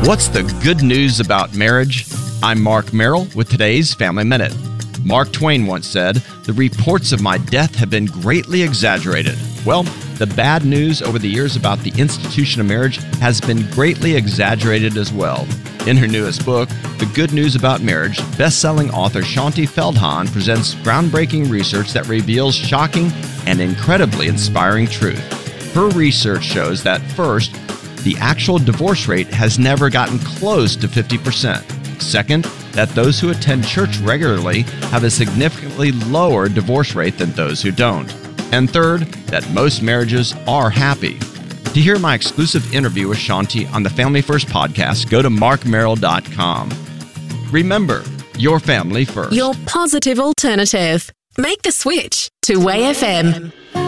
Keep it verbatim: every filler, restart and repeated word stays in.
What's the good news about marriage? I'm Mark Merrill with today's Family Minute. Mark Twain once said, "The reports of my death have been greatly exaggerated." Well, the bad news over the years about the institution of marriage has been greatly exaggerated as well. In her newest book, The Good News About Marriage, best-selling author Shaunti Feldhahn presents groundbreaking research that reveals shocking and incredibly inspiring truth. Her research shows that, first, the actual divorce rate has never gotten close to fifty percent. Second, that those who attend church regularly have a significantly lower divorce rate than those who don't. And third, that most marriages are happy. To hear my exclusive interview with Shaunti on the Family First podcast, go to mark merrill dot com. Remember, your family first. Your positive alternative. Make the switch to W A F M.